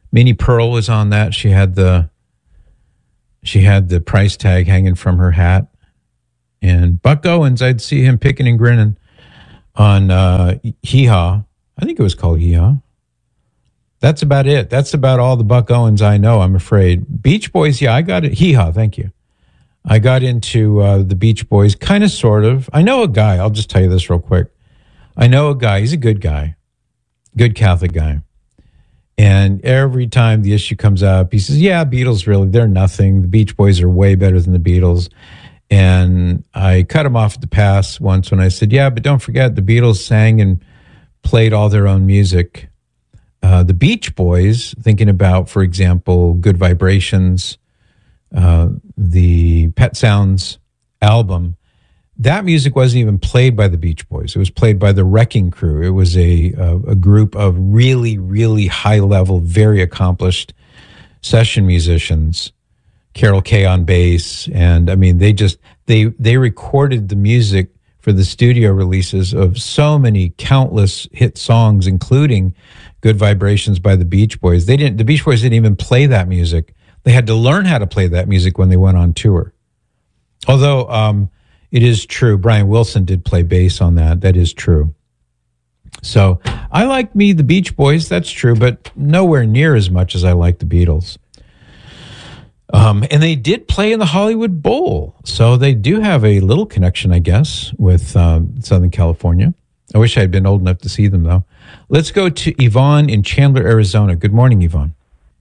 Minnie Pearl was on that. She had the she had the price tag hanging from her hat. And Buck Owens, I'd see him picking and grinning on uh, Hee Haw. I think it was called Hee Haw. That's about it. That's about all the Buck Owens I know, I'm afraid. Beach Boys, yeah, I got it. Hee Haw, thank you. I got into uh, the Beach Boys, kind of, sort of. I know a guy. I'll just tell you this real quick. I know a guy. He's a good guy, good Catholic guy. And every time the issue comes up, he says, yeah, Beatles, really, they're nothing. The Beach Boys are way better than the Beatles. And I cut him off at the pass once when I said, yeah, but don't forget, the Beatles sang and played all their own music. Uh, the Beach Boys, thinking about, for example, Good Vibrations, uh, the Pet Sounds album, that music wasn't even played by the Beach Boys. It was played by the Wrecking Crew. It was a, a, a group of really, really high-level, very accomplished session musicians. Carol Kay on bass, and I mean, they just they they recorded the music for the studio releases of so many countless hit songs, including Good Vibrations by the Beach Boys. They didn't. The Beach Boys didn't even play that music. They had to learn how to play that music when they went on tour. Although um, it is true, Brian Wilson did play bass on that. That is true. So I like me the Beach Boys. That's true, but nowhere near as much as I like the Beatles. Um, and they did play in the Hollywood Bowl, so they do have a little connection, I guess, with um, Southern California. I wish I had been old enough to see them, though. Let's go to Yvonne in Chandler, Arizona. Good morning, Yvonne.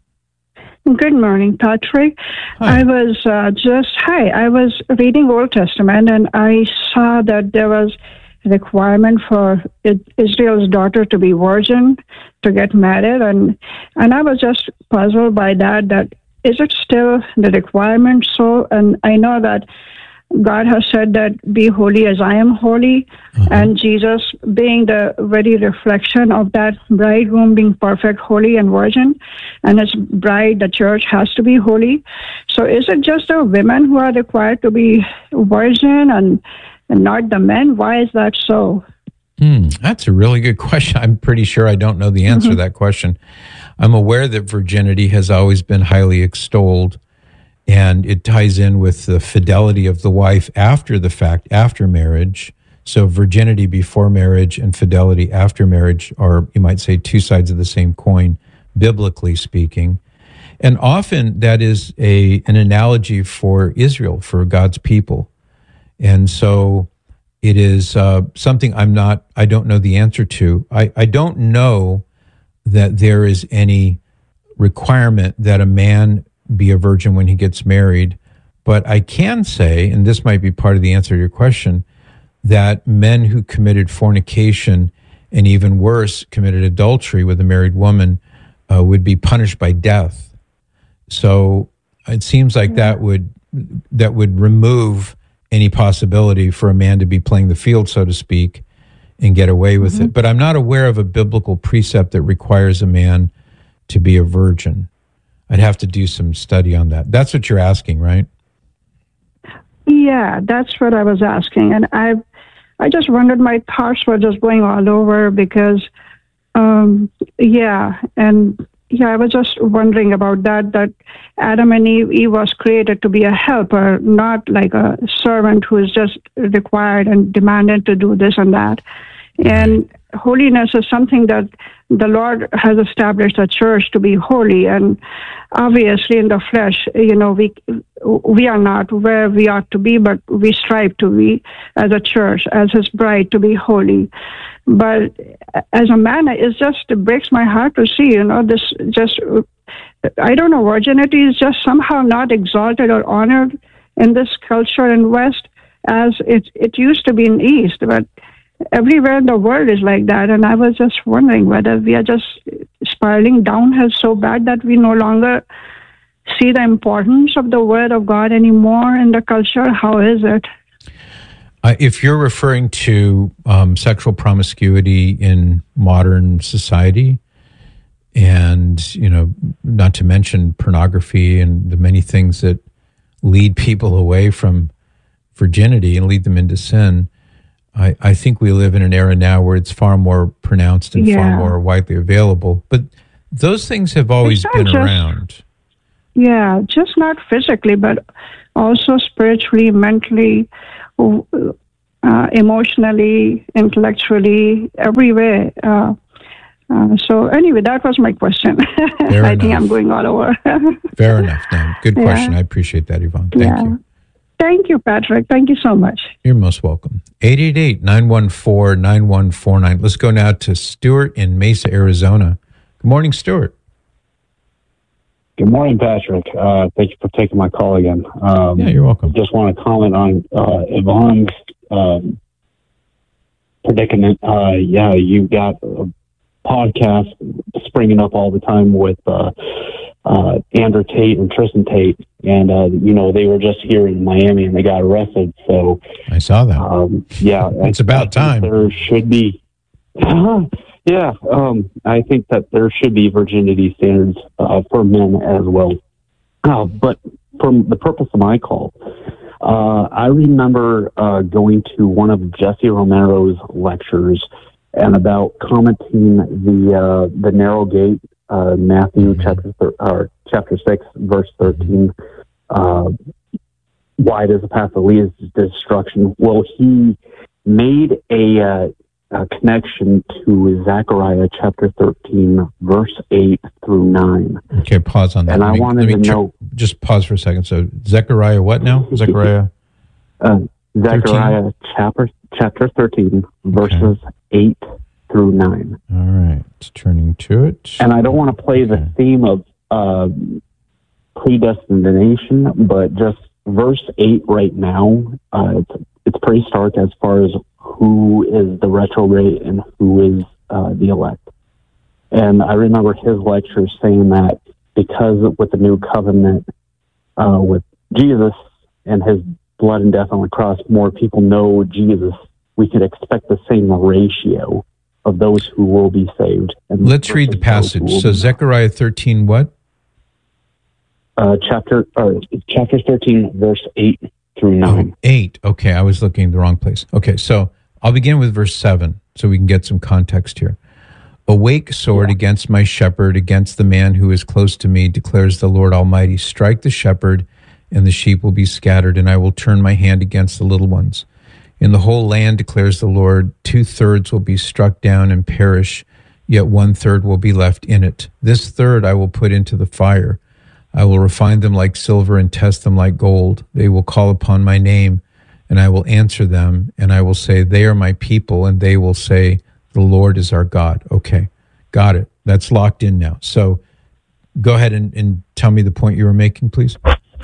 Good morning, Patrick. Hi. I was uh, just, hi, I was reading Old Testament, and I saw that there was a requirement for Israel's daughter to be virgin, to get married, and and I was just puzzled by that, that is it still the requirement? So, and I know that God has said that be holy as I am holy, uh-huh. and Jesus being the very reflection of that bridegroom being perfect, holy, and virgin, and his bride, the church, has to be holy. So is it just the women who are required to be virgin and, and not the men? Why is that so? Hmm, that's a really good question. I'm pretty sure I don't know the answer mm-hmm. to that question. I'm aware that virginity has always been highly extolled, and it ties in with the fidelity of the wife after the fact, after marriage. So virginity before marriage and fidelity after marriage are, you might say, two sides of the same coin, biblically speaking. And often that is a an analogy for Israel, for God's people. And so it is uh, something I'm not, I don't know the answer to. I, I don't know that there is any requirement that a man be a virgin when he gets married. But I can say, and this might be part of the answer to your question, that men who committed fornication and even worse, committed adultery with a married woman uh, would be punished by death. So it seems like that would that would remove any possibility for a man to be playing the field, so to speak, and get away with mm-hmm. it. But I'm not aware of a biblical precept that requires a man to be a virgin. I'd have to do some study on that. That's what you're asking, right? Yeah, that's what I was asking. And I I just wondered, my thoughts were just going all over because, um, yeah, and yeah, I was just wondering about that, that Adam and Eve, Eve was created to be a helper, not like a servant who is just required and demanded to do this and that. And holiness is something that the Lord has established a church to be holy. And obviously in the flesh, you know, we we are not where we ought to be, but we strive to be as a church, as his bride, to be holy. But as a man, it just it breaks my heart to see, you know, this just, I don't know, virginity is just somehow not exalted or honored in this culture in West as it, it used to be in East. But everywhere in the world is like that. And I was just wondering whether we are just spiraling downhill so bad that we no longer see the importance of the word of God anymore in the culture. How is it? Uh, if you're referring to um, sexual promiscuity in modern society, and, you know, not to mention pornography and the many things that lead people away from virginity and lead them into sin, I, I think we live in an era now where it's far more pronounced and yeah. far more widely available. But those things have always It's not been just- around. Yeah, just not physically, but also spiritually, mentally, uh, emotionally, intellectually, every way. Uh, uh, so anyway, that was my question. I think I'm going all over. Fair enough. No, good Yeah. question. I appreciate that, Yvonne. Thank yeah. you. Thank you, Patrick. Thank you so much. You're most welcome. eight eight eight, nine one four, nine one four nine. Let's go now to Stuart in Mesa, Arizona. Good morning, Stuart. Good morning, Patrick. Uh, thank you for taking my call again. Um, yeah, you're welcome. Just want to comment on uh, Yvonne's um, predicament. Uh, yeah, you've got a podcast springing up all the time with uh, uh, Andrew Tate and Tristan Tate. And, uh, you know, they were just here in Miami and they got arrested. So I saw that. Um, yeah. It's I, about I think time. There should be. Yeah, um, I think that there should be virginity standards uh, for men as well. Uh, but for the purpose of my call, uh, I remember uh, going to one of Jesse Romero's lectures and about commenting the uh, the narrow gate, uh, Matthew chapter thir- or chapter six, verse thirteen. Uh, wide is the path that leads to destruction. Well, he made a uh, Uh, connection to Zechariah chapter thirteen, verse eight through nine. Okay, pause on that. And Let I me- wanted let me to check- know- Just pause for a second. So, Zechariah, what now? Zechariah? Uh, Zechariah chapter chapter thirteen, verses eight through nine. All right, it's turning to it. And I don't want to play the theme of uh, predestination, but just verse eight right now, uh, it's, it's pretty stark as far as who is the retrograde and who is uh, the elect. And I remember his lecture saying that because with the new covenant uh, with Jesus and his blood and death on the cross, more people know Jesus, we could expect the same ratio of those who will be saved. And Let's read the passage. So, Zechariah thirteen, what? Uh, chapter, or chapter thirteen, verse eight through nine. Oh, eight. Okay, I was looking in the wrong place. Okay, so I'll begin with verse seven so we can get some context here. Awake, sword, against my shepherd, against the man who is close to me, declares the Lord Almighty. Strike the shepherd, and the sheep will be scattered, and I will turn my hand against the little ones. In the whole land, declares the Lord, two-thirds will be struck down and perish, yet one-third will be left in it. This third I will put into the fire. I will refine them like silver and test them like gold. They will call upon my name, and I will answer them, and I will say, they are my people, and they will say, the Lord is our God. Okay, got it. That's locked in now. So go ahead and, and tell me the point you were making, please.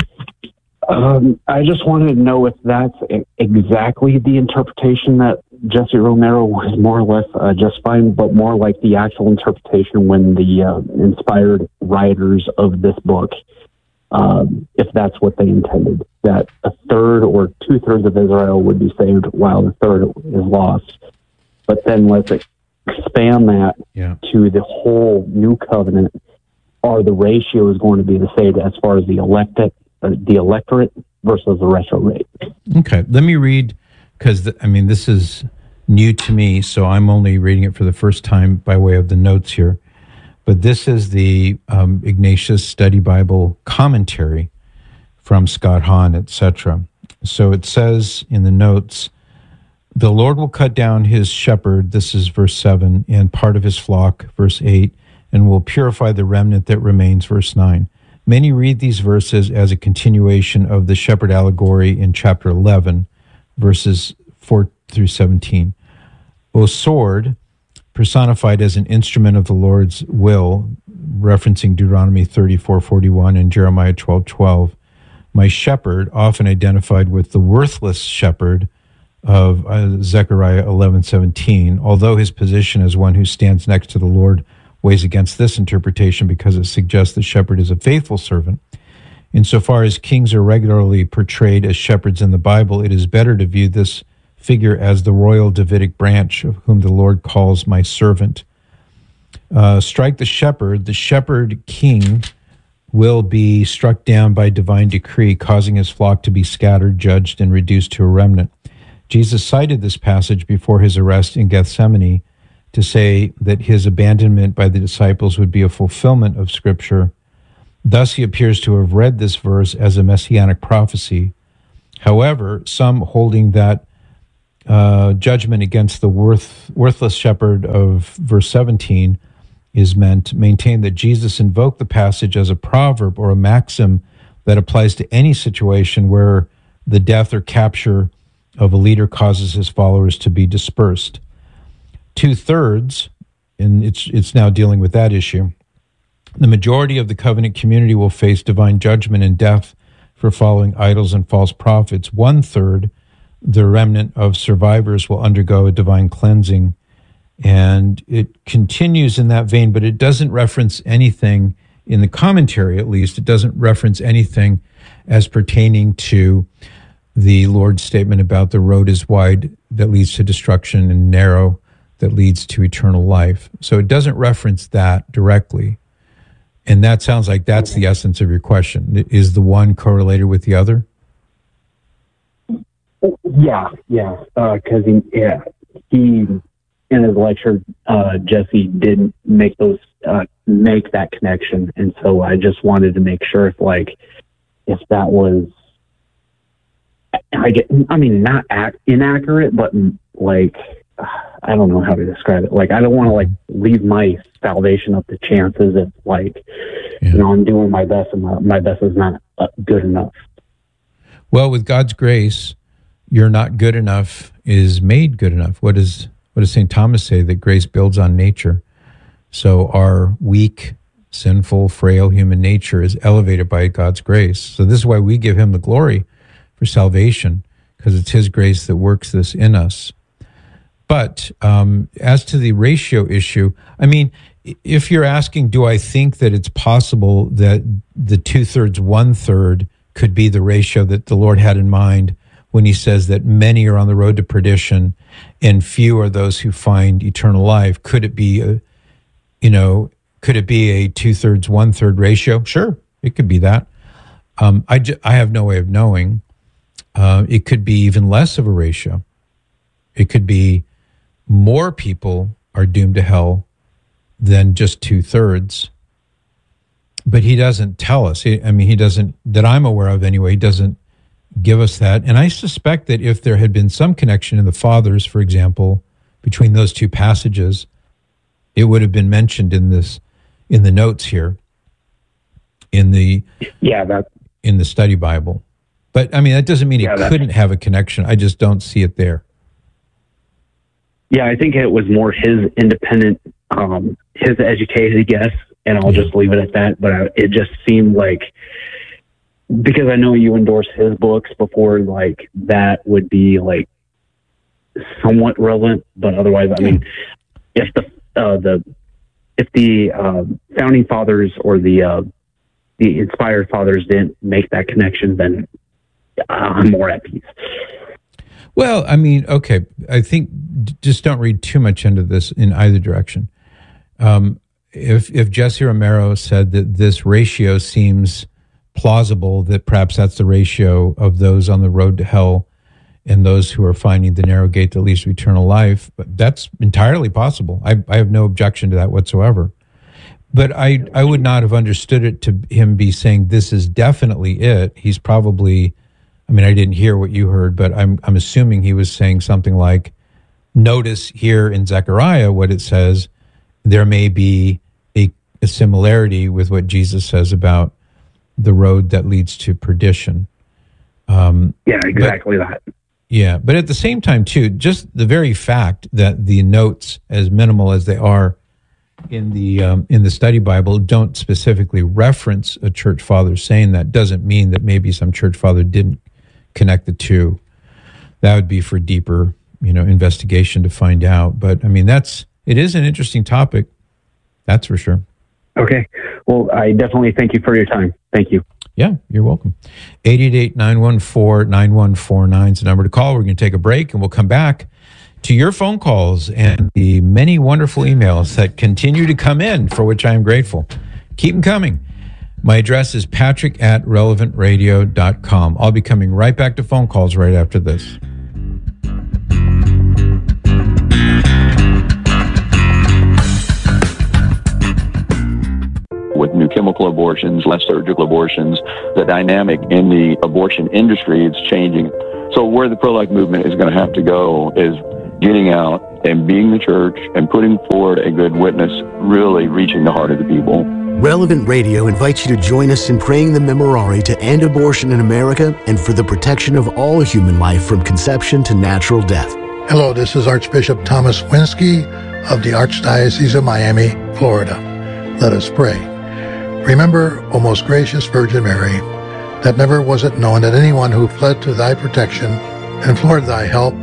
Um, I just wanted to know if that's e- exactly the interpretation that Jesse Romero was more or less uh, justifying, but more like the actual interpretation when the uh, inspired writers of this book, um, if that's what they intended, that a third or two-thirds of Israel would be saved while the third is lost. But then let's expand that yeah. to the whole new covenant, or the ratio is going to be the same as far as the elected, uh, the electorate versus the retrograde. Okay, let me read, because, I mean, this is new to me, so I'm only reading it for the first time by way of the notes here. But this is the um, Ignatius Study Bible commentary from Scott Hahn, et cetera. So it says in the notes, the Lord will cut down his shepherd, this is verse seven, and part of his flock, verse eight, and will purify the remnant that remains, verse nine. Many read these verses as a continuation of the shepherd allegory in chapter eleven, verses four through seventeen. O sword, personified as an instrument of the Lord's will, referencing Deuteronomy thirty-four forty-one and Jeremiah twelve twelve. My shepherd, often identified with the worthless shepherd of uh, Zechariah eleven seventeen, although his position as one who stands next to the Lord weighs against this interpretation because it suggests the shepherd is a faithful servant. Insofar as kings are regularly portrayed as shepherds in the Bible, it is better to view this figure as the royal Davidic branch of whom the Lord calls my servant. Uh, strike the shepherd. The shepherd king will be struck down by divine decree, causing his flock to be scattered, judged, and reduced to a remnant. Jesus cited this passage before his arrest in Gethsemane to say that his abandonment by the disciples would be a fulfillment of Scripture. Thus, he appears to have read this verse as a messianic prophecy. However, some holding that uh, judgment against the worth, worthless shepherd of verse seventeen is meant, maintain that Jesus invoked the passage as a proverb or a maxim that applies to any situation where the death or capture of a leader causes his followers to be dispersed. Two-thirds, and it's it's now dealing with that issue, the majority of the covenant community will face divine judgment and death for following idols and false prophets. One-third, the remnant of survivors, will undergo a divine cleansing. And it continues in that vein, but it doesn't reference anything, in the commentary at least, it doesn't reference anything as pertaining to the Lord's statement about the road is wide that leads to destruction and narrow that leads to eternal life. So it doesn't reference that directly. And that sounds like that's the essence of your question. Is the one correlated with the other? Yeah, yeah. Because, he, yeah, he, in his lecture, uh, Jesse did make those, uh, make that connection. And so I just wanted to make sure if, like, if that was, I get, I mean, not ac- inaccurate, but like, I don't know how to describe it. Like, I don't want to like leave my salvation up to chances if like, yeah. you know, I'm doing my best and my, my best is not uh, good enough. Well, with God's grace, you're not good enough is made good enough. What does, what does Saint Thomas say? That grace builds on nature. So our weak, sinful, frail human nature is elevated by God's grace. So this is why we give him the glory for salvation, because it's his grace that works this in us. But um, as to the ratio issue, I mean, if you're asking, do I think that it's possible that the two-thirds, one-third could be the ratio that the Lord had in mind when he says that many are on the road to perdition and few are those who find eternal life? Could it be a, you know, could it be a two-thirds, one-third ratio? Sure, it could be that. Um, I, ju- I have no way of knowing. Uh, it could be even less of a ratio. It could be more people are doomed to hell than just two-thirds. But he doesn't tell us. He, I mean, he doesn't, that I'm aware of anyway, he doesn't give us that. And I suspect that if there had been some connection in the Fathers, for example, between those two passages, it would have been mentioned in this, in the notes here, in the yeah, that in the study Bible. But I mean, that doesn't mean it yeah, couldn't have a connection. I just don't see it there. Yeah, I think it was more his independent, um, his educated guess, and I'll just leave it at that. But I, it just seemed like, because I know you endorse his books before, like that would be like somewhat relevant. But otherwise, I mean, if the uh, the if the uh, founding fathers or the uh, the inspired fathers didn't make that connection, then I'm more at peace. Well, I mean, okay, I think just don't read too much into this in either direction. Um, if if Jesse Romero said that this ratio seems plausible, that perhaps that's the ratio of those on the road to hell and those who are finding the narrow gate that leads to eternal life, but that's entirely possible. I, I have no objection to that whatsoever. But I, I would not have understood it to him be saying this is definitely it. He's probably, I mean, I didn't hear what you heard, but I'm I'm assuming he was saying something like, notice here in Zechariah what it says, there may be a, a similarity with what Jesus says about the road that leads to perdition. Um, yeah, exactly but, that. Yeah, but at the same time, too, just the very fact that the notes, as minimal as they are in the um, in the study Bible, don't specifically reference a church father saying that, doesn't mean that maybe some church father didn't connect the two. That would be for deeper, you know, investigation to find out. But I mean, that's it is an interesting topic, that's for sure. Okay. Well, I definitely thank you for your time. Thank you. Yeah, you're welcome. eight eight eight, nine one four, nine one four nine is the number to call. We're going to take a break and we'll come back to your phone calls and the many wonderful emails that continue to come in, for which I am grateful. Keep them coming. My address is patrick at relevant radio dot com. I'll be coming right back to phone calls right after this. chemical abortions, less surgical abortions. The dynamic in the abortion industry is changing. So where the pro-life movement is going to have to go is getting out and being the church and putting forward a good witness, really reaching the heart of the people. Relevant Radio invites you to join us in praying the Memorare to end abortion in America and for the protection of all human life from conception to natural death. Hello, this is Archbishop Thomas Winsky of the Archdiocese of Miami, Florida. Let us pray. Remember, O most gracious Virgin Mary, that never was it known that anyone who fled to thy protection, implored thy help,